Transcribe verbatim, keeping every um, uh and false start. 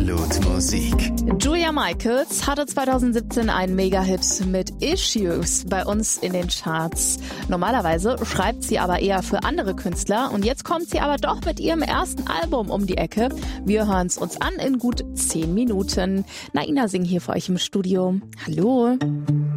Absolut Musik. Julia Michaels hatte zweitausendsiebzehn einen Mega-Hit mit Issues bei uns in den Charts. Normalerweise schreibt sie aber eher für andere Künstler und jetzt kommt sie aber doch mit ihrem ersten Album um die Ecke. Wir hören es uns an in gut zehn Minuten. Naina Singh hier für euch im Studio. Hallo.